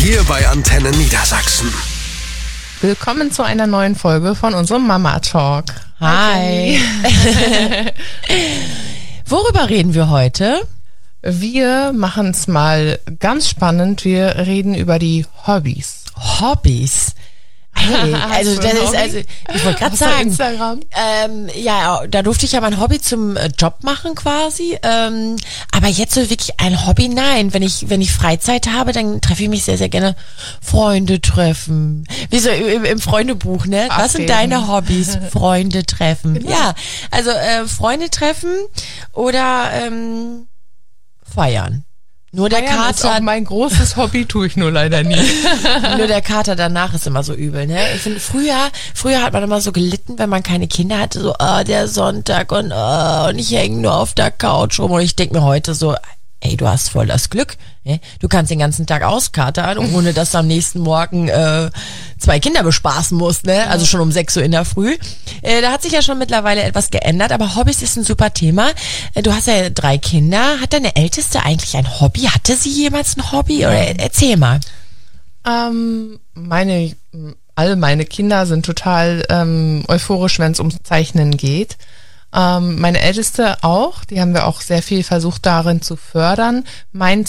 Hier bei Antenne Niedersachsen. Willkommen zu einer neuen Folge von unserem Mama Talk. Hi. Worüber reden wir heute? Wir machen es mal ganz spannend. Wir reden über die Hobbys. Hobbys. Hey, also das ist, also ich wollte gerade sagen, Instagram? ja, da durfte ich ja mein Hobby zum Job machen quasi, aber jetzt so wirklich ein Hobby, nein, wenn ich Freizeit habe, dann treffe ich mich sehr, sehr gerne Freunde treffen, wie so im Freundebuch, ne? Was sind deine Hobbys? Freunde treffen, genau. Ja, also Freunde treffen oder feiern. Nur der Kater ist auch mein großes Hobby, tue ich nur leider nie. Nur der Kater danach ist immer so übel, ne? Ich finde, früher hat man immer so gelitten, wenn man keine Kinder hatte, so, der Sonntag und ich hänge nur auf der Couch rum. Und ich denke mir heute so, ey, du hast voll das Glück, ne? Du kannst den ganzen Tag auskatern, ohne dass du am nächsten Morgen 2 Kinder bespaßen musst, ne? Also schon um 6 Uhr in der Früh. Da hat sich ja schon mittlerweile etwas geändert, aber Hobbys ist ein super Thema. Du hast ja 3 Kinder. Hat deine Älteste eigentlich ein Hobby? Hatte sie jemals ein Hobby? Oder erzähl mal. Alle meine Kinder sind total euphorisch, wenn es ums Zeichnen geht. Meine Älteste auch, die haben wir auch sehr viel versucht darin zu fördern. Mein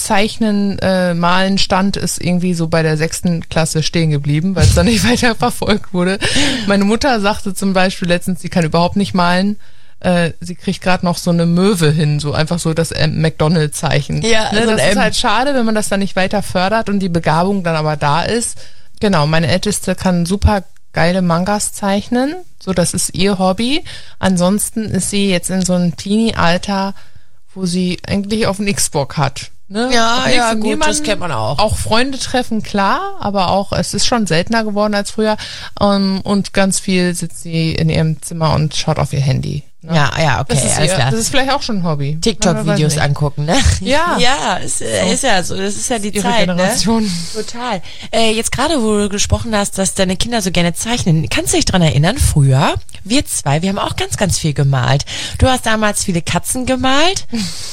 Malen-Stand ist irgendwie so bei der 6. Klasse stehen geblieben, weil es dann nicht weiter verfolgt wurde. Meine Mutter sagte zum Beispiel letztens, sie kann überhaupt nicht malen. Sie kriegt gerade noch so eine Möwe hin, so einfach so das McDonald's-Zeichen. Ja, ne, das ist halt schade, wenn man das dann nicht weiter fördert und die Begabung dann aber da ist. Genau, meine Älteste kann super geile Mangas zeichnen, so das ist ihr Hobby. Ansonsten ist sie jetzt in so einem Teenie-Alter, wo sie eigentlich auf nichts Bock hat. Ne? Ja, gut, das kennt man auch. Auch Freunde treffen, klar, aber auch, es ist schon seltener geworden als früher. Und ganz viel sitzt sie in ihrem Zimmer und schaut auf ihr Handy. Ne? Ja, okay, alles klar. Das ist vielleicht auch schon ein Hobby. TikTok-Videos angucken, ne? Ja. Ja, ist ja so, das ist ja die Zeit, Generation. Ne? Total. Jetzt gerade, wo du gesprochen hast, dass deine Kinder so gerne zeichnen, kannst du dich dran erinnern, früher, wir haben auch ganz, ganz viel gemalt. Du hast damals viele Katzen gemalt.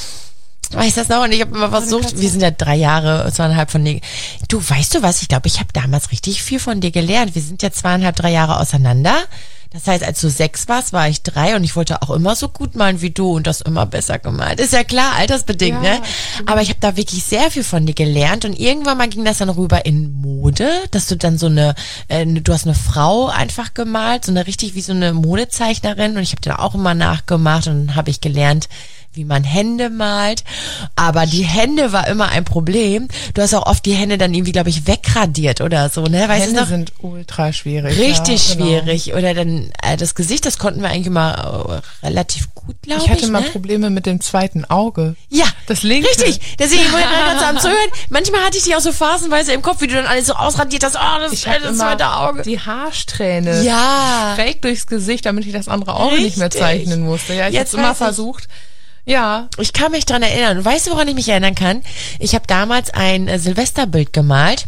Weißt du das noch? Und ich habe immer versucht, wir sind ja 3 Jahre, 2,5 von dir. Du, weißt du was? Ich glaube, ich habe damals richtig viel von dir gelernt. Wir sind ja 2,5, 3 Jahre auseinander. Das heißt, als du 6 warst, war ich 3 und ich wollte auch immer so gut malen wie du und das immer besser gemalt. Ist ja klar, altersbedingt, ja, ne? Aber ich habe da wirklich sehr viel von dir gelernt und irgendwann mal ging das dann rüber in Mode, dass du dann so du hast eine Frau einfach gemalt, so eine richtig wie so eine Modezeichnerin und ich habe dann auch immer nachgemacht und dann habe ich gelernt, wie man Hände malt, aber die Hände war immer ein Problem. Du hast auch oft die Hände dann irgendwie, glaube ich, wegradiert oder so, ne? Weißt Hände du noch? Sind ultra schwierig. Richtig ja, genau. schwierig. Oder dann das Gesicht, das konnten wir eigentlich immer relativ gut, glaube ich. Ich hatte mal Probleme mit dem zweiten Auge. Ja, das linke. Richtig. Deswegen wollte ich gerade am Zuhören. Manchmal hatte ich die auch so phasenweise im Kopf, wie du dann alles so ausradiert hast. Das zweite Auge. Die Haarsträhne. Ja. Schräg durchs Gesicht, damit ich das andere Auge nicht mehr zeichnen musste. Ja, ich habe immer versucht. Ja. Ich kann mich dran erinnern. Und weißt du, woran ich mich erinnern kann? Ich habe damals ein Silvesterbild gemalt.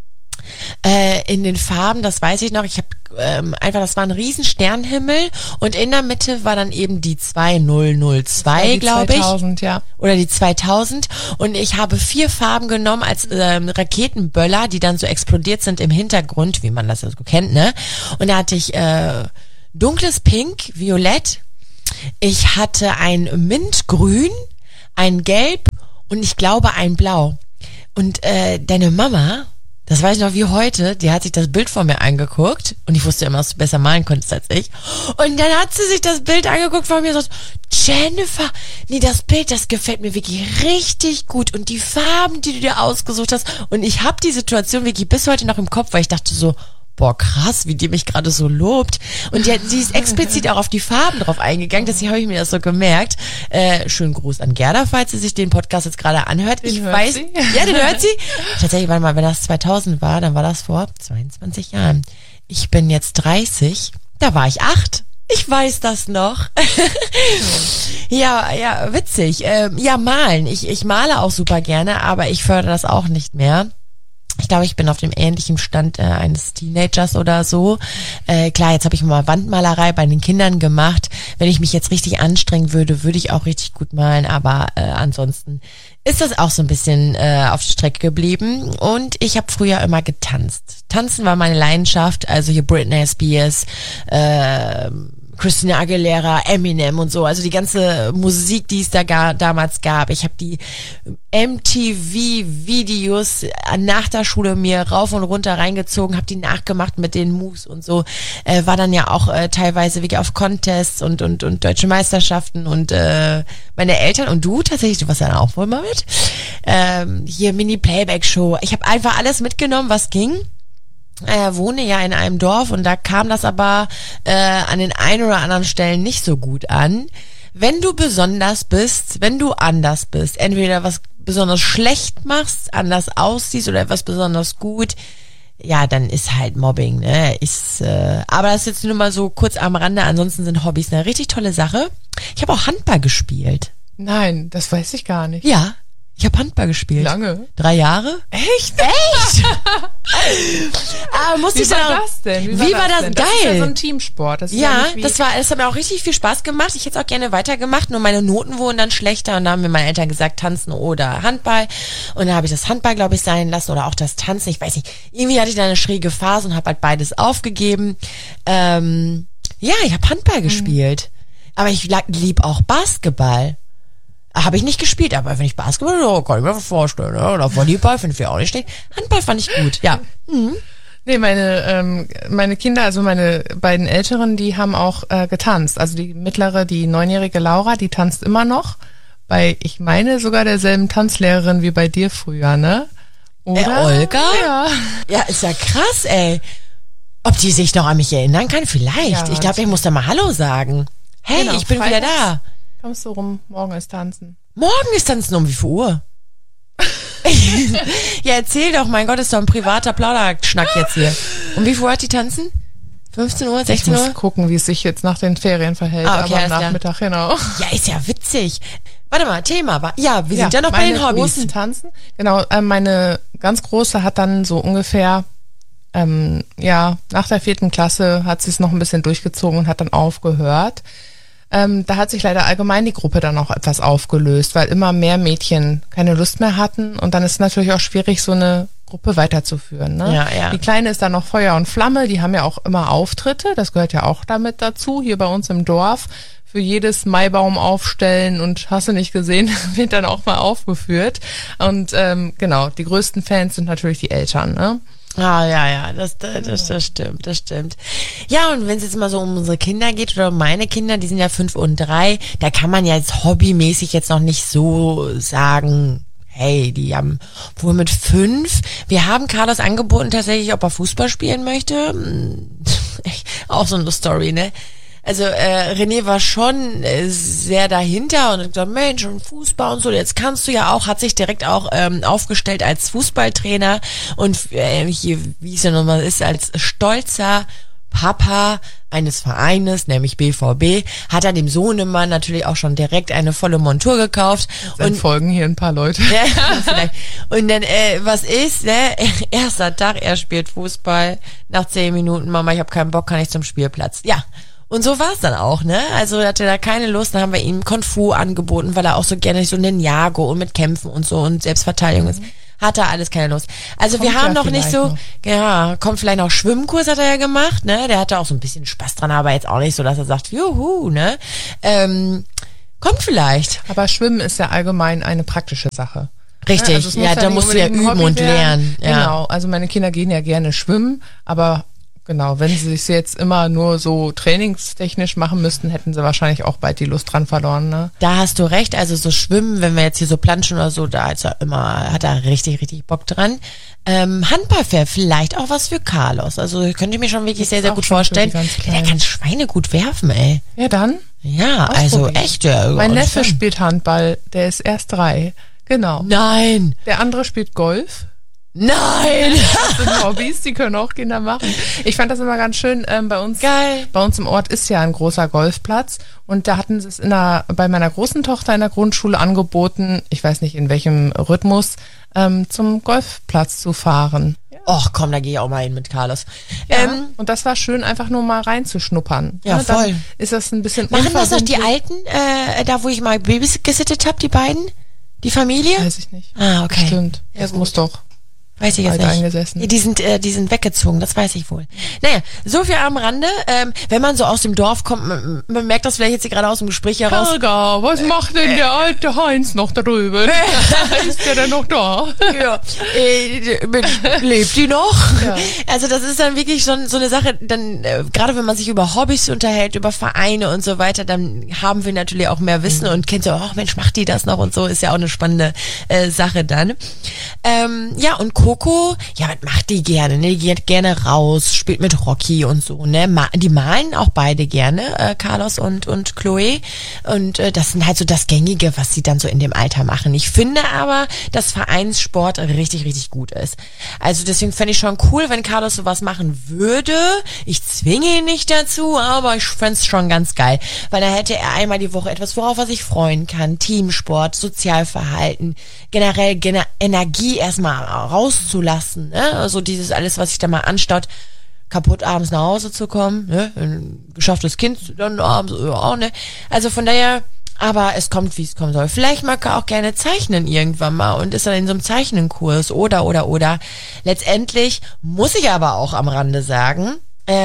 In den Farben, das weiß ich noch. Ich habe das war ein riesen Sternenhimmel und in der Mitte war dann eben die 2002, glaube ich. 2000, ja. Oder die 2000 und ich habe 4 Farben genommen als Raketenböller, die dann so explodiert sind im Hintergrund, wie man das ja so kennt, ne? Und da hatte ich dunkles Pink, Violett. Ich hatte ein Mintgrün, ein Gelb und ich glaube ein Blau. Und deine Mama, das weiß ich noch wie heute, die hat sich das Bild von mir angeguckt und ich wusste immer, dass du besser malen konntest als ich. Und dann hat sie sich das Bild angeguckt von mir und sagt, Jennifer, nee, das Bild, das gefällt mir wirklich richtig gut und die Farben, die du dir ausgesucht hast. Und ich habe die Situation wirklich bis heute noch im Kopf, weil ich dachte so, boah, krass, wie die mich gerade so lobt. Und sie ist explizit auch auf die Farben drauf eingegangen, deswegen habe ich mir das so gemerkt. Schönen Gruß an Gerda, falls sie sich den Podcast jetzt gerade anhört. Den hört sie? Ja, den hört sie. Tatsächlich, warte mal, wenn das 2000 war, dann war das vor 22 Jahren. Ich bin jetzt 30, da war ich 8. Ich weiß das noch. Ja, witzig. Ja, malen. Ich male auch super gerne, aber ich fördere das auch nicht mehr. Ich glaube, ich bin auf dem ähnlichen Stand eines Teenagers oder so. Klar, jetzt habe ich mal Wandmalerei bei den Kindern gemacht. Wenn ich mich jetzt richtig anstrengen würde, würde ich auch richtig gut malen. Aber ansonsten ist das auch so ein bisschen auf der Strecke geblieben. Und ich habe früher immer getanzt. Tanzen war meine Leidenschaft. Also hier Britney Spears, Christina Aguilera, Eminem und so, also die ganze Musik, die es da damals gab. Ich habe die MTV-Videos nach der Schule mir rauf und runter reingezogen, habe die nachgemacht mit den Moves und so. War dann ja auch teilweise wirklich auf Contests und deutsche Meisterschaften und meine Eltern und du tatsächlich, du warst dann auch wohl mal mit. Hier Mini-Playback-Show. Ich habe einfach alles mitgenommen, was ging. Wohne ja in einem Dorf und da kam das aber an den ein oder anderen Stellen nicht so gut an. Wenn du besonders bist, wenn du anders bist, entweder was besonders schlecht machst, anders aussiehst oder etwas besonders gut, ja, dann ist halt Mobbing, ne? Aber das ist jetzt nur mal so kurz am Rande, ansonsten sind Hobbys eine richtig tolle Sache. Ich habe auch Handball gespielt. Nein, das weiß ich gar nicht. Ja. Ich habe Handball gespielt. Lange? 3 Jahre. Echt? Wie war das denn? Wie war das? Geil. Das ist ja so ein Teamsport. Das ist das hat mir auch richtig viel Spaß gemacht. Ich hätte es auch gerne weitergemacht, nur meine Noten wurden dann schlechter und da haben mir meine Eltern gesagt, Tanzen oder Handball. Und dann habe ich das Handball, glaube ich, sein lassen oder auch das Tanzen. Ich weiß nicht. Irgendwie hatte ich da eine schräge Phase und habe halt beides aufgegeben. Ich habe Handball gespielt. Aber ich lieb auch Basketball. Habe ich nicht gespielt, aber wenn ich Basketball, kann ich mir vorstellen, ne? Oder Volleyball, finde ich auch nicht schlecht. Handball fand ich gut, ja. Mhm. Nee, meine Kinder, also meine beiden Älteren, die haben auch getanzt. Also die mittlere, die 9-jährige Laura, die tanzt immer noch. Ich meine sogar derselben Tanzlehrerin wie bei dir früher, ne? Oder? Olga? Ja. Ja, ist ja krass, ey. Ob die sich noch an mich erinnern kann? Vielleicht. Ja, ich glaube, ich muss da mal Hallo sagen. Hey, genau, ich bin wieder da. Kommst du rum, morgen ist Tanzen. Morgen ist Tanzen um wie viel Uhr? Ja, erzähl doch, mein Gott, ist doch ein privater Plauderschnack jetzt hier. Um wie viel Uhr hat die tanzen? 15 Uhr, 16 Uhr? Ich muss gucken, wie es sich jetzt nach den Ferien verhält, okay, aber am Nachmittag, genau. Ja, ist ja witzig. Warte mal, Thema. Ja, wir sind ja noch bei den Hobbys. Großen Tanzen. Genau, meine ganz Große hat dann so ungefähr, nach der 4. Klasse hat sie es noch ein bisschen durchgezogen und hat dann aufgehört. Da hat sich leider allgemein die Gruppe dann auch etwas aufgelöst, weil immer mehr Mädchen keine Lust mehr hatten und dann ist es natürlich auch schwierig, so eine Gruppe weiterzuführen. Ne? Ja. Die Kleine ist dann noch Feuer und Flamme, die haben ja auch immer Auftritte, das gehört ja auch damit dazu, hier bei uns im Dorf. Für jedes Maibaum aufstellen und hast du nicht gesehen, wird dann auch mal aufgeführt. Und genau, die größten Fans sind natürlich die Eltern, ne? Ja, das stimmt. Ja, und wenn es jetzt mal so um unsere Kinder geht oder um meine Kinder, die sind ja 5 und 3, da kann man ja jetzt hobbymäßig jetzt noch nicht so sagen, hey, die haben wohl mit 5. Wir haben Carlos angeboten tatsächlich, ob er Fußball spielen möchte. Auch so eine Story, ne? Also René war schon sehr dahinter und hat gesagt, Mensch, und Fußball und so, jetzt kannst du ja auch, hat sich direkt auch aufgestellt als Fußballtrainer und hier, wie es ja nochmal ist, als stolzer Papa eines Vereines, nämlich BVB, hat er dem Sohnemann natürlich auch schon direkt eine volle Montur gekauft. Und folgen hier ein paar Leute. Ja, vielleicht. Und dann, was ist, ne? Erster Tag, er spielt Fußball, nach 10 Minuten, Mama, ich habe keinen Bock, kann ich zum Spielplatz. Ja. Und so war es dann auch, ne? Also er hatte da keine Lust, dann haben wir ihm Kung Fu angeboten, weil er auch so gerne so Ninjago und mit Kämpfen und so und Selbstverteidigung ist. Hat er alles keine Lust. Also wir haben noch nicht so, ja, kommt vielleicht noch Schwimmkurs hat er ja gemacht, ne? Der hatte auch so ein bisschen Spaß dran, aber jetzt auch nicht so, dass er sagt, juhu, ne? Kommt vielleicht. Aber Schwimmen ist ja allgemein eine praktische Sache. Richtig, also ja, da musst du ja üben und lernen. Ja. Genau, also meine Kinder gehen ja gerne schwimmen, aber genau, wenn sie es jetzt immer nur so trainingstechnisch machen müssten, hätten sie wahrscheinlich auch bald die Lust dran verloren, ne? Da hast du recht, also so Schwimmen, wenn wir jetzt hier so planschen oder so, da ist er immer, hat er richtig, richtig Bock dran. Handball wäre vielleicht auch was für Carlos, also könnte ich mir schon wirklich sehr, sehr gut vorstellen. Der kann Schweine gut werfen, ey. Ja, dann? Ja, also echt. Ja, mein Neffe spielt Handball, der ist erst 3, genau. Nein! Der andere spielt Golf. Nein! Das sind Hobbys, die können auch Kinder machen. Ich fand das immer ganz schön, bei uns im Ort ist ja ein großer Golfplatz und da hatten sie es bei meiner großen Tochter in der Grundschule angeboten, ich weiß nicht in welchem Rhythmus, zum Golfplatz zu fahren. Och komm, da gehe ich auch mal hin mit Carlos. Ja, und das war schön, einfach nur mal reinzuschnuppern. Ja, voll. Dann ist das ein bisschen Machen das auch die Alten, da wo ich mal Babys gesittet habe, die beiden? Die Familie? Weiß ich nicht. Ah, okay. Stimmt. Ja, das muss doch. Weiß ich jetzt nicht. Eingesessen. Die sind weggezogen, das weiß ich wohl. Naja, so viel am Rande. Wenn man so aus dem Dorf kommt, man merkt das vielleicht jetzt hier gerade aus dem Gespräch heraus. Helga, was macht denn der alte Heinz noch da drüben? Ist der denn noch da? Ja. Lebt die noch? Ja. Also das ist dann wirklich schon so eine Sache, dann gerade wenn man sich über Hobbys unterhält, über Vereine und so weiter, dann haben wir natürlich auch mehr Wissen und kennt so, ach Mensch, macht die das noch und so, ist ja auch eine spannende Sache dann. Ja, und Coco, ja, was macht die gerne? Ne? Die geht gerne raus, spielt mit Rocky und so, ne? Die malen auch beide gerne, Carlos und Chloe. Und das sind halt so das Gängige, was sie dann so in dem Alter machen. Ich finde aber, dass Vereinssport richtig, richtig gut ist. Also deswegen fände ich schon cool, wenn Carlos sowas machen würde. Ich zwinge ihn nicht dazu, aber ich fände es schon ganz geil. Weil da hätte er einmal die Woche etwas, worauf er sich freuen kann. Teamsport, Sozialverhalten, generell Energie erstmal rauszulassen, ne? Also dieses alles, was sich da mal anstaut, kaputt abends nach Hause zu kommen, ne? Ein geschafftes Kind dann abends auch, ne? Also von daher, aber es kommt, wie es kommen soll. Vielleicht mag er auch gerne zeichnen irgendwann mal und ist dann in so einem Zeichnenkurs oder. Letztendlich muss ich aber auch am Rande sagen,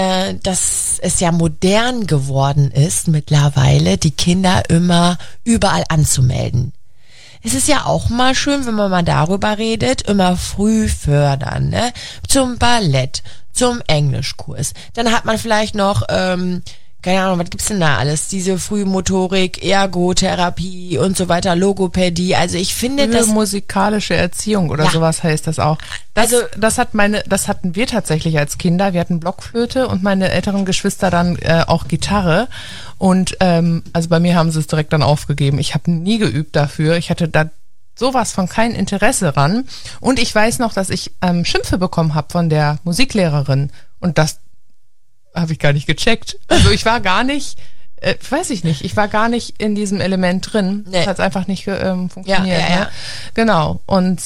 dass es ja modern geworden ist, mittlerweile die Kinder immer überall anzumelden. Es ist ja auch mal schön, wenn man mal darüber redet, immer früh fördern, ne? Zum Ballett, zum Englischkurs. Dann hat man vielleicht noch, keine Ahnung, was gibt's denn da alles? Diese Frühmotorik, Ergotherapie und so weiter, Logopädie. Also ich finde das... musikalische Erziehung oder sowas heißt das auch. Das hatten wir tatsächlich als Kinder. Wir hatten Blockflöte und meine älteren Geschwister dann auch Gitarre. Und also bei mir haben sie es direkt dann aufgegeben. Ich habe nie geübt dafür. Ich hatte da sowas von kein Interesse ran. Und ich weiß noch, dass ich Schimpfe bekommen habe von der Musiklehrerin. Und das habe ich gar nicht gecheckt. Also ich war gar nicht, weiß ich nicht, ich war gar nicht in diesem Element drin. Nee. Das hat einfach nicht funktioniert. Ja. Ne? Genau. Und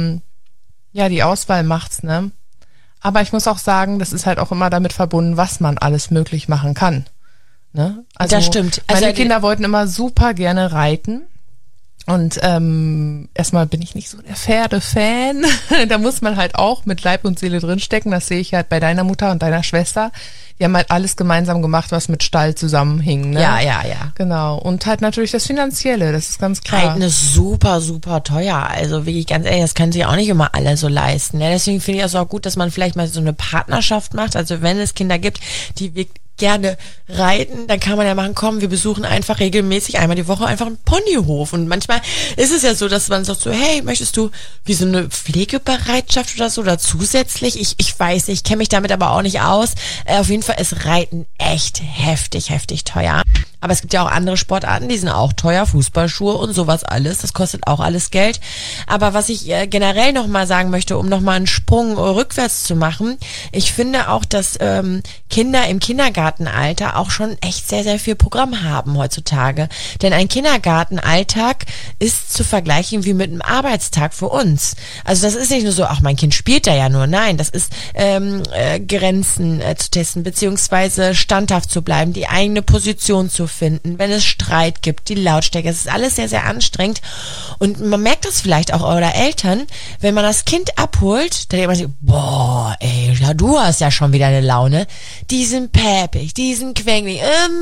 ja, die Auswahl macht's, ne? Aber ich muss auch sagen, das ist halt auch immer damit verbunden, was man alles möglich machen kann. Ne? Also das stimmt. Also meine Kinder wollten immer super gerne reiten. Und erstmal bin ich nicht so der Pferde-Fan. Da muss man halt auch mit Leib und Seele drinstecken. Das sehe ich halt bei deiner Mutter und deiner Schwester. Die haben halt alles gemeinsam gemacht, was mit Stall zusammenhing. Ne? Ja. Genau. Und halt natürlich das Finanzielle, das ist ganz klar. Reiten ist super, super teuer. Also wirklich ganz ehrlich, das können sich auch nicht immer alle so leisten. Ne? Deswegen finde ich es auch gut, dass man vielleicht mal so eine Partnerschaft macht. Also wenn es Kinder gibt, die wirklich gerne reiten, dann kann man ja machen, komm, wir besuchen einfach regelmäßig einmal die Woche einfach einen Ponyhof. Und manchmal ist es ja so, dass man sagt so, hey, möchtest du wie so eine Pflegebereitschaft oder zusätzlich? Ich weiß, ich kenne mich damit aber auch nicht aus. Auf jeden Fall ist Reiten echt heftig teuer. Aber es gibt ja auch andere Sportarten, die sind auch teuer, Fußballschuhe und sowas alles. Das kostet auch alles Geld. Aber was ich generell nochmal sagen möchte, um nochmal einen Sprung rückwärts zu machen, ich finde auch, dass Kinder im Kindergartenalter auch schon echt sehr, sehr viel Programm haben heutzutage. Denn ein Kindergartenalltag ist zu vergleichen wie mit einem Arbeitstag für uns. Also das ist nicht nur so, ach, mein Kind spielt da ja nur. Nein, das ist Grenzen zu testen, beziehungsweise standhaft zu bleiben, die eigene Position zu finden, wenn es Streit gibt, die Lautstärke, es ist alles sehr, sehr anstrengend und man merkt das vielleicht auch eurer Eltern, wenn man das Kind abholt, dann denkt man sich, boah, ey, ja, du hast ja schon wieder eine Laune, die sind päpig, die sind quengelig,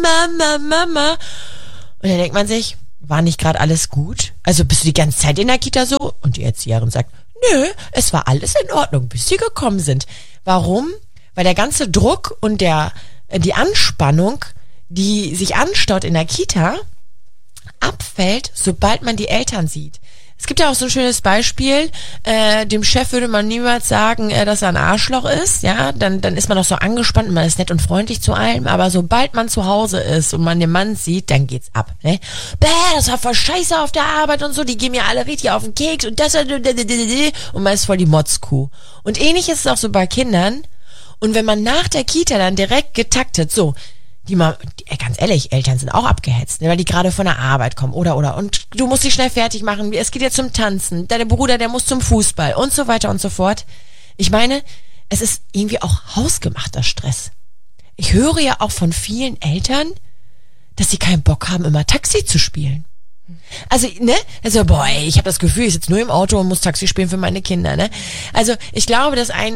Mama, und dann denkt man sich, war nicht gerade alles gut? Also bist du die ganze Zeit in der Kita so? Und die Erzieherin sagt, nö, es war alles in Ordnung, bis sie gekommen sind. Warum? Weil der ganze Druck und die Anspannung, die sich anstaut in der Kita, abfällt, sobald man die Eltern sieht. Es gibt ja auch so ein schönes Beispiel, dem Chef würde man niemals sagen, dass er ein Arschloch ist, ja, dann ist man doch so angespannt, man ist nett und freundlich zu allem, aber sobald man zu Hause ist und man den Mann sieht, dann geht's ab, ne? Bäh, das war voll scheiße auf der Arbeit und so, die gehen mir alle richtig auf den Keks und das und man ist voll die Motzkuh. Und ähnlich ist es auch so bei Kindern. Und wenn man nach der Kita dann direkt getaktet, so, ganz ehrlich, Eltern sind auch abgehetzt, ne, weil die gerade von der Arbeit kommen, oder, und du musst dich schnell fertig machen, es geht jetzt zum Tanzen, dein Bruder, der muss zum Fußball und so weiter und so fort. Ich meine, es ist irgendwie auch hausgemachter Stress. Ich höre ja auch von vielen Eltern, dass sie keinen Bock haben, immer Taxi zu spielen. Also, ne? Also, boah, ey, ich habe das Gefühl, ich sitze nur im Auto und muss Taxi spielen für meine Kinder, ne? Also, ich glaube, dass ein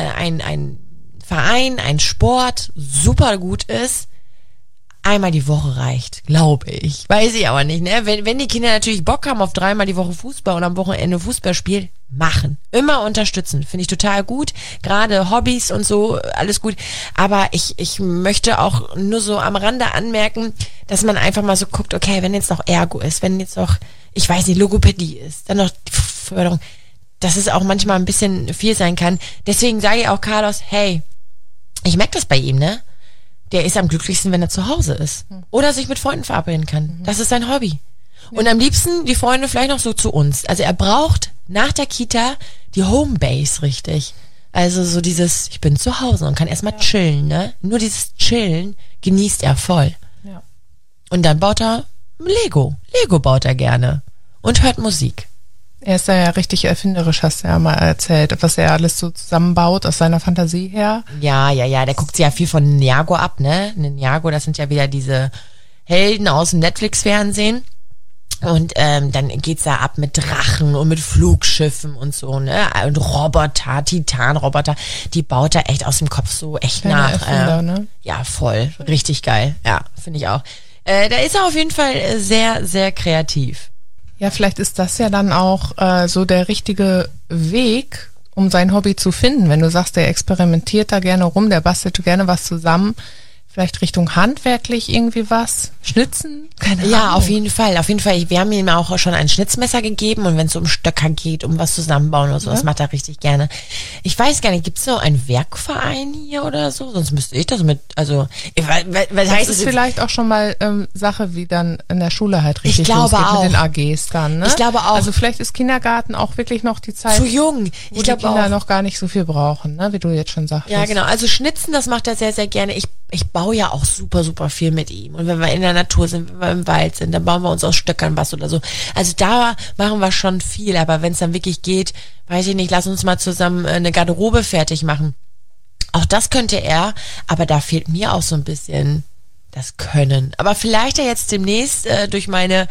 Verein, ein Sport super gut ist, einmal die Woche reicht, glaube ich. Weiß ich aber nicht, ne? Wenn die Kinder natürlich Bock haben auf 3-mal die Woche Fußball und am Wochenende Fußballspiel, machen. Immer unterstützen. Finde ich total gut. Gerade Hobbys und so, alles gut. Aber ich möchte auch nur so am Rande anmerken, dass man einfach mal so guckt, okay, wenn jetzt noch Ergo ist, wenn jetzt noch, ich weiß nicht, Logopädie ist, dann noch die Förderung, dass es auch manchmal ein bisschen viel sein kann. Deswegen sage ich auch Carlos, hey, ich merke das bei ihm, ne? Der ist am glücklichsten, wenn er zu Hause ist. Oder sich mit Freunden verabreden kann. Das ist sein Hobby. Ja. Und am liebsten die Freunde vielleicht noch so zu uns. Also er braucht nach der Kita die Homebase richtig. Also so dieses, ich bin zu Hause und kann erstmal chillen, ne? Nur dieses Chillen genießt er voll. Ja. Und dann baut er Lego. Lego baut er gerne. Und hört Musik. Er ist ja richtig erfinderisch, hast du ja mal erzählt, was er alles so zusammenbaut aus seiner Fantasie her. Ja, der guckt sich ja viel von Ninjago ab, ne? Ninjago, das sind ja wieder diese Helden aus dem Netflix-Fernsehen. Und dann geht's da ab mit Drachen und mit Flugschiffen und so, ne? Und Roboter, Titanroboter, die baut er echt aus dem Kopf so echt Kleine nach. Erfinder, ne? Ja, voll. Richtig geil. Ja, finde ich auch. Da ist er auf jeden Fall sehr, sehr kreativ. Ja, vielleicht ist das ja dann auch so der richtige Weg, um sein Hobby zu finden. Wenn du sagst, der experimentiert da gerne rum, der bastelt gerne was zusammen. Vielleicht Richtung handwerklich irgendwie was? Schnitzen? Keine Ahnung. Ja, auf jeden Fall. Auf jeden Fall. Wir haben ihm auch schon ein Schnitzmesser gegeben und wenn es um Stöcker geht, um was zusammenbauen oder so, das macht er richtig gerne. Ich weiß gar nicht, gibt es so einen Werkverein hier oder so? Sonst müsste ich das mit, also, was heißt das? Ist vielleicht auch schon mal Sache, wie dann in der Schule halt richtig ich glaube losgeht auch. mit den AGs dann, ne? Ich glaube auch. Also vielleicht ist Kindergarten auch wirklich noch die Zeit, zu jung. wo die Kinder noch gar nicht so viel brauchen, ne? Wie du jetzt schon sagst. Ja, genau. Also Schnitzen, das macht er sehr, sehr gerne. Ich baue ja auch super, super viel mit ihm. Und wenn wir in der Natur sind, wenn wir im Wald sind, dann bauen wir uns aus Stöckern was oder so. Also da machen wir schon viel. Aber wenn es dann wirklich geht, weiß ich nicht, lass uns mal zusammen eine Garderobe fertig machen. Auch das könnte er, aber da fehlt mir auch so ein bisschen das Können. Aber vielleicht ja jetzt demnächst durch meine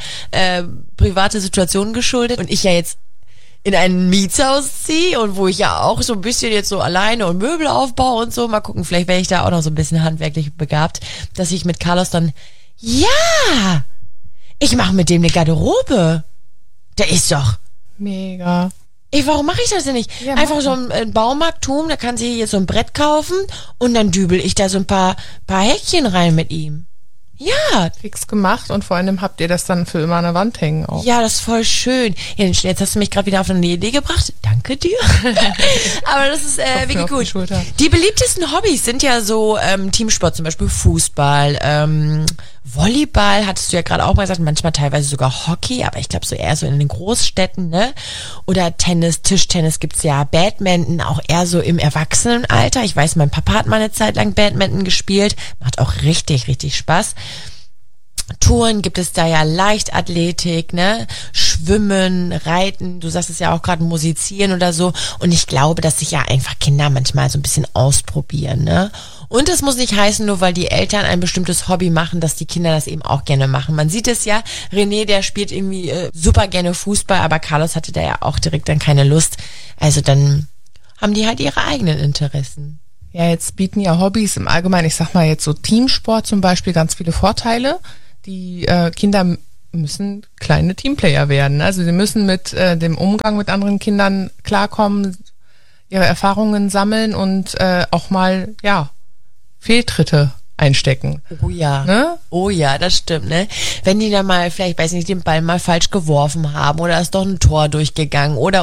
private Situation geschuldet und ich ja jetzt in ein Mietshaus ziehe und wo ich ja auch so ein bisschen jetzt so alleine und Möbel aufbaue und so. Mal gucken, vielleicht wäre ich da auch noch so ein bisschen handwerklich begabt, dass ich mit Carlos dann, ja, ich mache mit dem eine Garderobe. Der ist doch mega. Warum mache ich das denn nicht? Ja, einfach so einen Baumarkt tun, da kann sie hier so ein Brett kaufen und dann dübel ich da so ein paar Häkchen rein mit ihm. Ja. Fix gemacht und vor allem habt ihr das dann für immer an der Wand hängen auch. Ja, das ist voll schön. Ja, jetzt hast du mich gerade wieder auf eine Idee gebracht. Danke dir. Aber das ist wirklich gut. Die beliebtesten Hobbys sind ja so Teamsport, zum Beispiel Fußball, Volleyball, hattest du ja gerade auch mal gesagt, manchmal teilweise sogar Hockey, aber ich glaube so eher so in den Großstädten, ne? Oder Tennis, Tischtennis gibt's ja, Badminton, auch eher so im Erwachsenenalter. Ich weiß, mein Papa hat mal eine Zeit lang Badminton gespielt, macht auch richtig, richtig Spaß. Touren gibt es da ja, Leichtathletik, ne, Schwimmen, Reiten, du sagst es ja auch gerade, musizieren oder so. Und ich glaube, dass sich ja einfach Kinder manchmal so ein bisschen ausprobieren, ne. Und es muss nicht heißen, nur weil die Eltern ein bestimmtes Hobby machen, dass die Kinder das eben auch gerne machen. Man sieht es ja, René, der spielt irgendwie super gerne Fußball, aber Carlos hatte da ja auch direkt dann keine Lust. Also dann haben die halt ihre eigenen Interessen. Ja, jetzt bieten ja Hobbys im Allgemeinen, ich sag mal jetzt so Teamsport zum Beispiel, ganz viele Vorteile. Die Kinder müssen kleine Teamplayer werden. Also sie müssen mit dem Umgang mit anderen Kindern klarkommen, ihre Erfahrungen sammeln und auch mal, ja, Fehltritte einstecken. Oh ja. Ne? Oh ja, das stimmt, ne? Wenn die dann mal, vielleicht, weiß nicht, den Ball mal falsch geworfen haben oder ist doch ein Tor durchgegangen oder,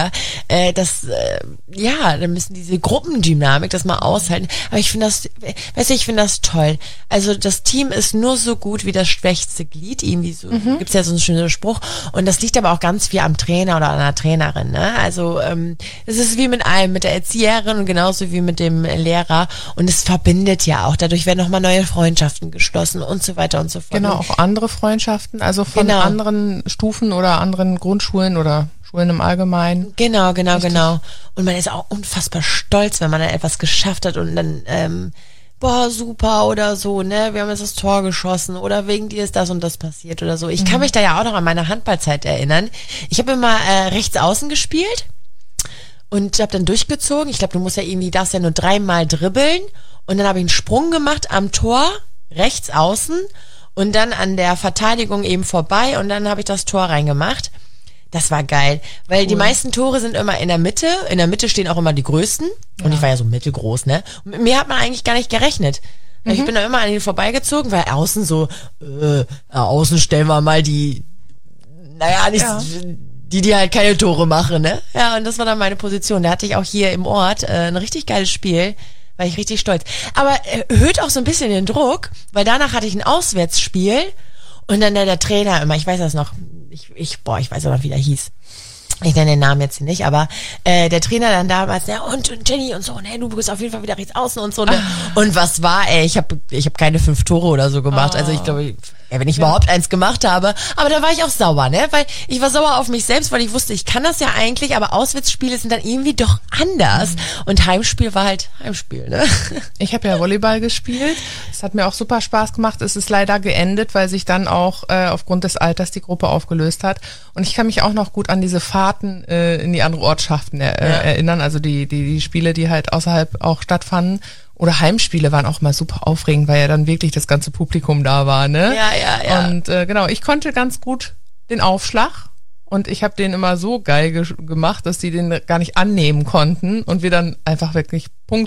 dann müssen diese Gruppendynamik das mal aushalten. Aber ich finde ich finde das toll. Also das Team ist nur so gut wie das schwächste Glied, irgendwie so, gibt's ja so einen schönen Spruch. Und das liegt aber auch ganz viel am Trainer oder an der Trainerin, ne? Also, es ist wie mit allem, mit der Erzieherin und genauso wie mit dem Lehrer. Und es verbindet ja auch. Dadurch werden nochmal neue Freundschaften geschlossen und so weiter und so fort. Genau, auch andere Freundschaften, also von anderen Stufen oder anderen Grundschulen oder Schulen im Allgemeinen. Genau. Und man ist auch unfassbar stolz, wenn man dann etwas geschafft hat und dann, super oder so, ne? Wir haben jetzt das Tor geschossen oder wegen dir ist das und das passiert oder so. Ich kann mich da ja auch noch an meine Handballzeit erinnern. Ich habe immer rechts außen gespielt und habe dann durchgezogen. Ich glaube, darfst ja nur 3-mal dribbeln. Und dann habe ich einen Sprung gemacht am Tor, rechts außen und dann an der Verteidigung eben vorbei und dann habe ich das Tor reingemacht. Das war geil, weil die meisten Tore sind immer in der Mitte. In der Mitte stehen auch immer die größten. Und ich war ja so mittelgroß, ne? Und mit mir hat man eigentlich gar nicht gerechnet. Ich bin da immer an ihnen vorbeigezogen, weil außen außen stellen wir mal die halt keine Tore machen, ne? Ja, und das war dann meine Position. Da hatte ich auch hier im Ort ein richtig geiles Spiel. War ich richtig stolz. Aber erhöht auch so ein bisschen den Druck, weil danach hatte ich ein Auswärtsspiel und dann der Trainer immer, ich weiß das noch, ich weiß aber noch, wie der hieß. Ich nenne den Namen jetzt hier nicht, aber der Trainer dann damals, ja, und Jenny und so, ne, du bist auf jeden Fall wieder rechts außen und so, ne? Und was war, ich hab keine 5 Tore oder so gemacht. Also ich glaube, wenn ich überhaupt eins gemacht habe. Aber da war ich auch sauer, ne? Weil ich war sauer auf mich selbst, weil ich wusste, ich kann das ja eigentlich, aber Auswärtsspiele sind dann irgendwie doch anders. Und Heimspiel war halt Heimspiel, ne? Ich habe ja Volleyball gespielt. Es hat mir auch super Spaß gemacht. Es ist leider geendet, weil sich dann auch aufgrund des Alters die Gruppe aufgelöst hat. Und ich kann mich auch noch gut an diese Fahrten in die andere Ortschaften erinnern. Also die Spiele, die halt außerhalb auch stattfanden. Oder Heimspiele waren auch mal super aufregend, weil ja dann wirklich das ganze Publikum da war, ne? Ja. Und genau, ich konnte ganz gut den Aufschlag und ich habe den immer so geil gemacht, dass die den gar nicht annehmen konnten und wir dann einfach wirklich Punkt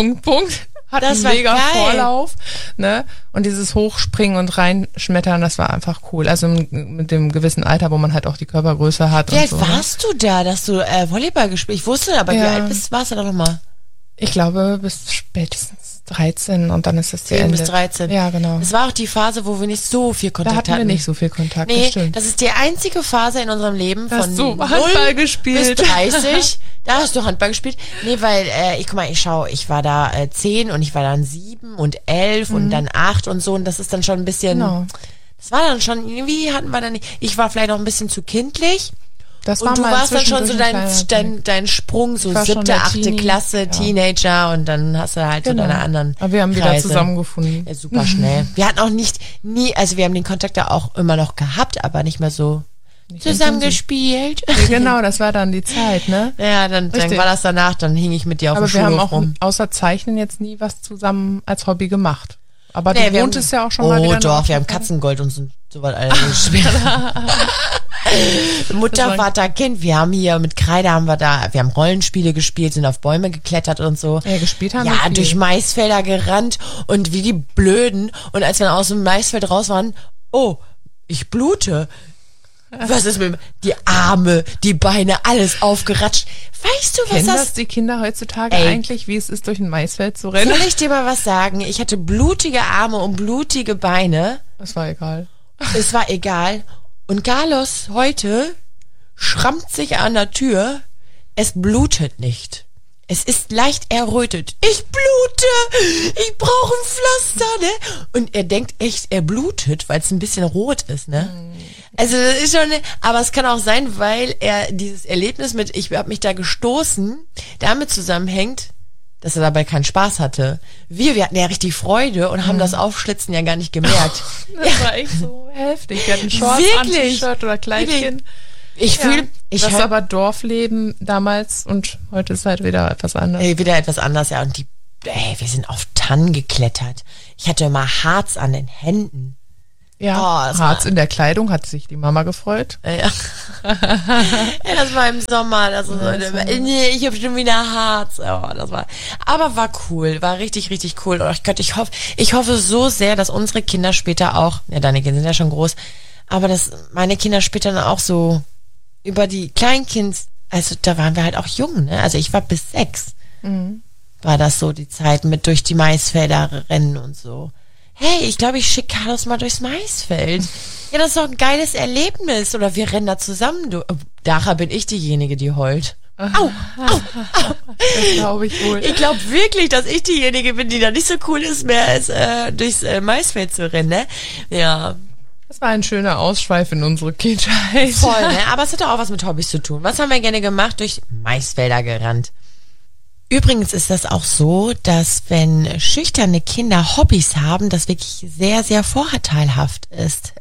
hatten das war mega geil. Vorlauf, ne? Und dieses Hochspringen und reinschmettern, das war einfach cool. Also mit dem gewissen Alter, wo man halt auch die Körpergröße hat. Wie alt so, warst du da, dass du Volleyball gespielt? Ich wusste, aber wie alt warst du da nochmal? Ich glaube, bis spätestens 13 und dann ist das 10 bis 13. Ja, genau. Es war auch die Phase, wo wir nicht so viel Kontakt hatten. Da hatten wir nicht so viel Kontakt, nee, das stimmt. Das ist die einzige Phase in unserem Leben von 0 Handball gespielt. bis 30. Da hast du Handball gespielt. Nee, weil, ich war da 10 und ich war dann 7 und 11 und dann 8 und so und das ist dann schon ein bisschen, das war dann schon, irgendwie hatten wir dann nicht, ich war vielleicht noch ein bisschen zu kindlich. Das und war du mal warst dann schon so dein Sprung, so 7., 8. Klasse, Teenager und dann hast du halt so deine anderen Aber wir haben wieder Kreise. Zusammengefunden. Ja, super schnell. Wir hatten auch also wir haben den Kontakt da auch immer noch gehabt, aber nicht mehr so zusammengespielt. Ja, genau, das war dann die Zeit, ne? Ja, dann war das danach, dann hing ich mit dir auf dem Schulhof rum. Aber wir haben auch außer Zeichnen jetzt nie was zusammen als Hobby gemacht. Aber du wohntest ja auch schon mal wieder. Oh doch, wir haben Katzengold und so was alles gespielt. Mutter, Vater, Kind. Wir haben hier mit Kreide wir haben Rollenspiele gespielt, sind auf Bäume geklettert und so. Ja, gespielt haben wir viel. Durch Maisfelder gerannt und wie die Blöden. Und als wir dann aus dem Maisfeld raus waren, ich blute. Was ist mit die Arme, die Beine, alles aufgeratscht. Weißt du, was Kennen das die Kinder heutzutage eigentlich, wie es ist, durch ein Maisfeld zu rennen? Soll ich dir mal was sagen? Ich hatte blutige Arme und blutige Beine. Das war egal. Es war egal. Und Carlos heute schrammt sich an der Tür. Es blutet nicht. Es ist leicht errötet. Ich blute! Ich brauche ein Pflaster, ne? Und er denkt echt, er blutet, weil es ein bisschen rot ist, ne? Also das ist schon, aber es kann auch sein, weil er dieses Erlebnis mit, ich habe mich da gestoßen, damit zusammenhängt, dass er dabei keinen Spaß hatte. Wir hatten ja richtig Freude und haben das Aufschlitzen ja gar nicht gemerkt. Das war echt so heftig. Wir hatten Shorts an, T-Shirt oder Kleidchen. Das ist aber Dorfleben damals und heute ist halt wieder etwas anderes. Wieder etwas anders, ja. Und wir sind auf Tannen geklettert. Ich hatte immer Harz an den Händen. Ja, das Harz war- in der Kleidung, hat sich die Mama gefreut. Ja. Ja, das war im Sommer. Nee, ich habe schon wieder Harz. Aber war cool, war richtig, richtig cool. Oh Gott, ich hoffe so sehr, dass unsere Kinder später auch, ja, deine Kinder sind ja schon groß, aber dass meine Kinder später dann auch so über die also da waren wir halt auch jung, ne? Also ich war bis 6. War das so die Zeit mit durch die Maisfelder rennen und so. Hey, ich glaube, ich schicke Carlos mal durchs Maisfeld. Ja, das ist doch ein geiles Erlebnis. Oder wir rennen da zusammen. Nachher bin ich diejenige, die heult. Au. Das glaube ich wohl. Ich glaube wirklich, dass ich diejenige bin, die da nicht so cool ist, mehr als durchs Maisfeld zu rennen, ne? Ja. Das war ein schöner Ausschweif in unsere Kindheit. Voll, ne? Aber es hat doch auch was mit Hobbys zu tun. Was haben wir gerne gemacht? Durch Maisfelder gerannt. Übrigens ist das auch so, dass wenn schüchterne Kinder Hobbys haben, das wirklich sehr, sehr vorteilhaft ist.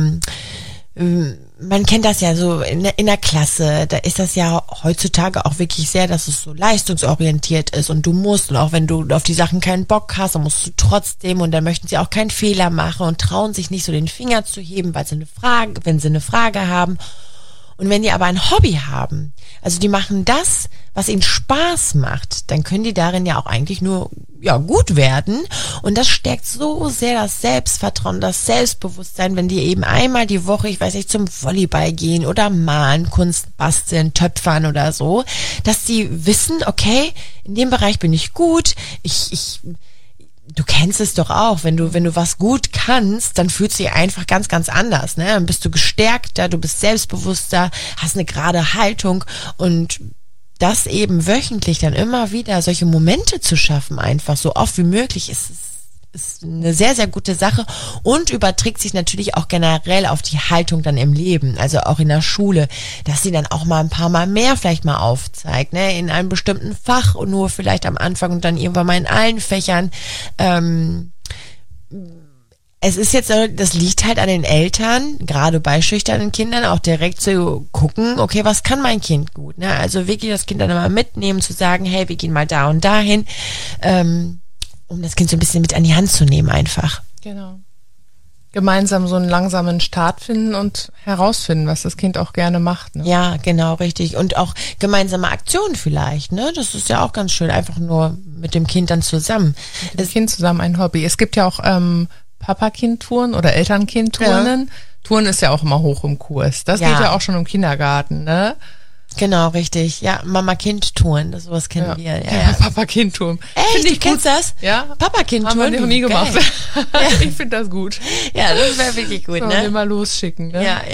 Man kennt das ja so in der Klasse, da ist das ja heutzutage auch wirklich sehr, dass es so leistungsorientiert ist und du musst, und auch wenn du auf die Sachen keinen Bock hast, dann musst du trotzdem, und dann möchten sie auch keinen Fehler machen und trauen sich nicht so den Finger zu heben, wenn sie eine Frage haben. Und wenn die aber ein Hobby haben, also die machen das, was ihnen Spaß macht, dann können die darin ja auch eigentlich nur gut werden. Und das stärkt so sehr das Selbstvertrauen, das Selbstbewusstsein, wenn die eben einmal die Woche, ich weiß nicht, zum Volleyball gehen oder malen, Kunst basteln, töpfern oder so, dass die wissen, okay, in dem Bereich bin ich gut, du kennst es doch auch, wenn du was gut kannst, dann fühlst du dich einfach ganz, ganz anders, ne? Dann bist du gestärkter, du bist selbstbewusster, hast eine gerade Haltung, und das eben wöchentlich dann immer wieder solche Momente zu schaffen, einfach so oft wie möglich, ist eine sehr, sehr gute Sache und überträgt sich natürlich auch generell auf die Haltung dann im Leben, also auch in der Schule, dass sie dann auch mal ein paar Mal mehr vielleicht mal aufzeigt, ne, in einem bestimmten Fach und nur vielleicht am Anfang und dann irgendwann mal in allen Fächern. Es ist jetzt, das liegt halt an den Eltern, gerade bei schüchternen Kindern, auch direkt zu gucken, okay, was kann mein Kind gut, ne? Also wirklich das Kind dann mal mitnehmen, zu sagen, hey, wir gehen mal da und dahin, um das Kind so ein bisschen mit an die Hand zu nehmen einfach. Genau. Gemeinsam so einen langsamen Start finden und herausfinden, was das Kind auch gerne macht. Ne? Ja, genau, richtig. Und auch gemeinsame Aktionen vielleicht, ne? Das ist ja auch ganz schön, einfach nur mit dem Kind dann zusammen. Mit dem Kind zusammen ein Hobby. Es gibt ja auch Papa-Kind-Touren oder Eltern-Kind-Touren. Ja. Touren ist ja auch immer hoch im Kurs. Das geht ja auch schon im Kindergarten, ne? Genau, richtig. Ja, Mama-Kind-Touren, sowas kennen wir. Ja, Papa-Kind-Touren. Echt, du kennst das? Ja. Papa-Kind-Touren? Haben wir noch nie gemacht. Ich finde das gut. Ja, das wäre wirklich gut, ne? Wir mal losschicken, ne? Ja.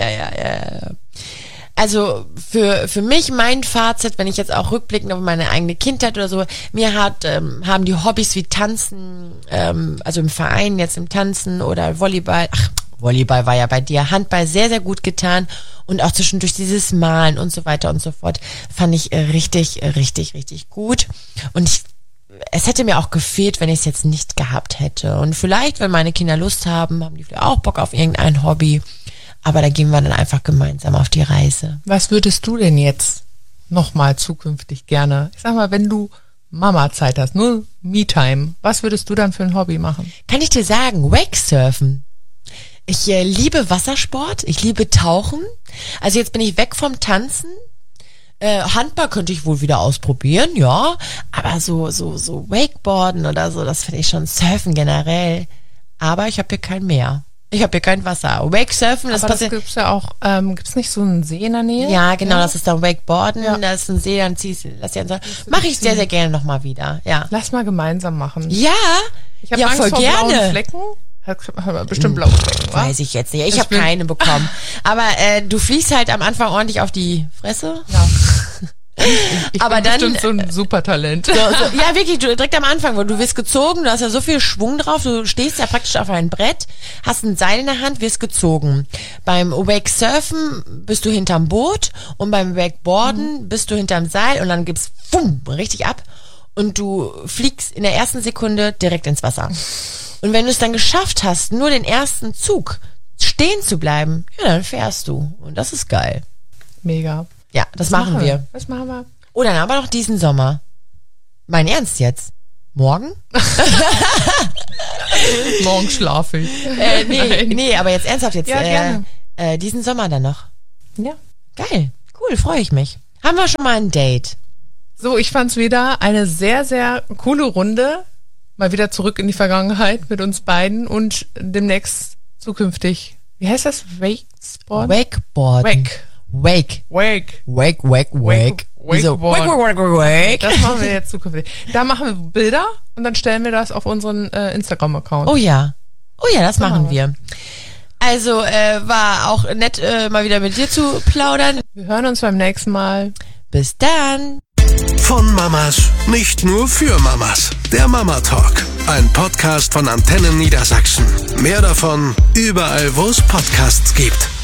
Also für mich, mein Fazit, wenn ich jetzt auch rückblickend auf meine eigene Kindheit oder so, haben die Hobbys wie Tanzen, also im Verein jetzt im Tanzen oder Volleyball, Volleyball war ja bei dir, Handball sehr, sehr gut getan und auch zwischendurch dieses Malen und so weiter und so fort fand ich richtig, richtig, richtig gut und es hätte mir auch gefehlt, wenn ich es jetzt nicht gehabt hätte und vielleicht, wenn meine Kinder Lust haben die vielleicht auch Bock auf irgendein Hobby, aber da gehen wir dann einfach gemeinsam auf die Reise. Was würdest du denn jetzt nochmal zukünftig gerne, ich sag mal, wenn du Mama-Zeit hast, nur Me-Time, was würdest du dann für ein Hobby machen? Kann ich dir sagen, Wakesurfen. Ich liebe Wassersport, ich liebe Tauchen. Also jetzt bin ich weg vom Tanzen. Handball könnte ich wohl wieder ausprobieren, ja. Aber so Wakeboarden oder so, das finde ich schon, Surfen generell. Aber ich habe hier kein Meer. Ich habe hier kein Wasser. Wakesurfen, das passiert. Gibt's ja auch, gibt's nicht so einen See in der Nähe? Ja, genau, das ist dann Wakeboarden, Ja. das ist ein See, dann mache ich sehr, sehr gerne nochmal wieder, ja. Lass mal gemeinsam machen. Ja, Ich habe ja, Angst voll vor gerne. blauen Flecken. Hat bestimmt blaue Flecken, wa? Weiß ich jetzt nicht. Ich habe keine bekommen. Aber du fliegst halt am Anfang ordentlich auf die Fresse. Ja. Ich Aber bin dann bestimmt so ein Supertalent. ja, wirklich, direkt am Anfang, weil du wirst gezogen, du hast ja so viel Schwung drauf, du stehst ja praktisch auf einem Brett, hast ein Seil in der Hand, wirst gezogen. Beim Wakesurfen bist du hinterm Boot und beim Wakeboarden bist du hinterm Seil und dann gibt's richtig ab und du fliegst in der ersten Sekunde direkt ins Wasser. Und wenn du es dann geschafft hast, nur den ersten Zug stehen zu bleiben, ja, dann fährst du. Und das ist geil. Mega. Ja, das machen wir. Das machen wir. Oh, dann aber noch diesen Sommer. Mein Ernst jetzt. Morgen? Morgen schlafe ich. Nee, aber jetzt ernsthaft jetzt. Ja, gerne. Diesen Sommer dann noch. Ja. Geil. Cool, freue ich mich. Haben wir schon mal ein Date? So, ich fand's wieder eine sehr, sehr coole Runde. Mal wieder zurück in die Vergangenheit mit uns beiden und demnächst zukünftig. Wie heißt das? Wakeboard? Wakeboard. Wake. Wieso? Wake. Das machen wir jetzt zukünftig. Da machen wir Bilder und dann stellen wir das auf unseren Instagram-Account. Oh ja, das machen wir. Also war auch nett, mal wieder mit dir zu plaudern. Wir hören uns beim nächsten Mal. Bis dann. Von Mamas, nicht nur für Mamas. Der Mama Talk, ein Podcast von Antennen Niedersachsen. Mehr davon überall, wo es Podcasts gibt.